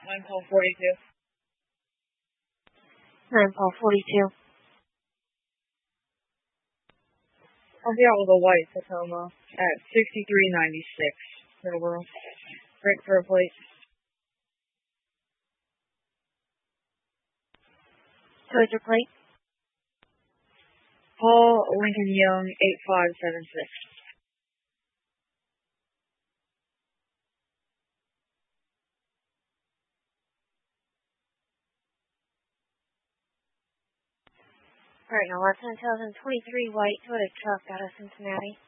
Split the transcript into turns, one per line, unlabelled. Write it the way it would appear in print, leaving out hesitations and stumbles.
I'm Paul 42.
9 Paul 42.
I'll be out with a white Tacoma at 63.96 Middleborough. Break for a plate.
Toyota plate.
Paul Lincoln Young 8576.
All right, now last 2023 white Toyota truck out of Cincinnati.